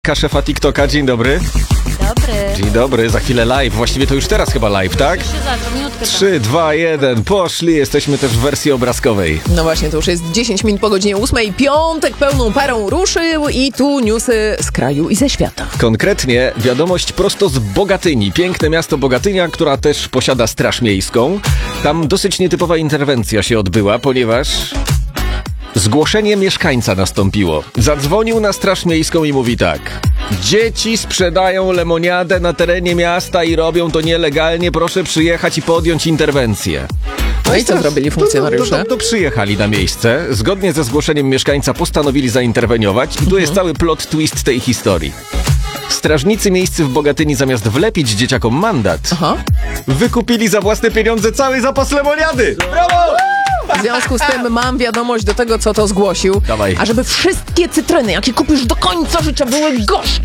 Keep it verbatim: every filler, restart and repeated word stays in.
Szefa TikToka, dzień dobry. Dobry. Dzień dobry, za chwilę live, właściwie to już teraz chyba live, tak? trzy, dwa, jeden, poszli, jesteśmy też w wersji obrazkowej. No właśnie, to już jest dziesięć minut po godzinie ósmej, piątek pełną parą ruszył i tu newsy z kraju i ze świata. Konkretnie wiadomość prosto z Bogatyni, piękne miasto Bogatynia, która też posiada straż miejską. Tam dosyć nietypowa interwencja się odbyła, ponieważ zgłoszenie mieszkańca nastąpiło. Zadzwonił na straż miejską i mówi tak: dzieci sprzedają lemoniadę na terenie miasta i robią to nielegalnie, proszę przyjechać i podjąć interwencję. No i co zrobili funkcjonariusze? To, to, to, to przyjechali na miejsce, zgodnie ze zgłoszeniem mieszkańca postanowili zainterweniować i tu mhm. jest cały plot twist tej historii. Strażnicy miejscy w Bogatyni zamiast wlepić dzieciakom mandat, Aha. wykupili za własne pieniądze cały zapas lemoniady. Brawo! W związku z tym mam wiadomość do tego, co to zgłosił. Dawaj. A żeby wszystkie cytryny, jakie kupisz do końca życia, były gorzkie,